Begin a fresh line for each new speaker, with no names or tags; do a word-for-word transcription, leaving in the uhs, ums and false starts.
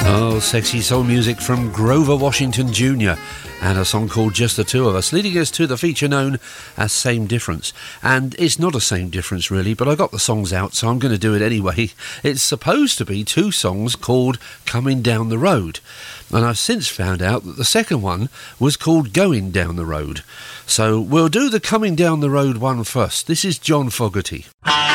Oh, sexy soul music from Grover Washington Junior and a song called Just the Two of Us, leading us to the feature known as Same Difference. And it's not a same difference really, but I got the songs out, so I'm going to do it anyway. It's supposed to be two songs called Coming Down the Road, and I've since found out that the second one was called Going Down the Road. So we'll do the Coming Down the Road one first. This is John Fogerty.